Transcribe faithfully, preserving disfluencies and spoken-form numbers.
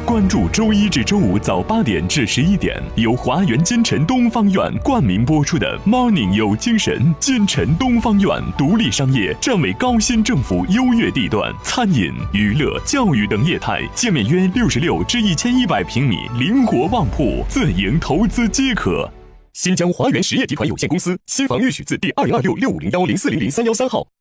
关注周一至周五早八点至十一点，由华园金城东方院冠名播出的 Morning 有精神。金城东方院独立商业，站为高新政府优越地段，餐饮、娱乐、教育等业态，建面约六十六至一千一百平米，灵活旺铺，自营投资皆可。新疆华源实业集团有限公司新房预许字第二零二六六五零幺零四零零三幺三号。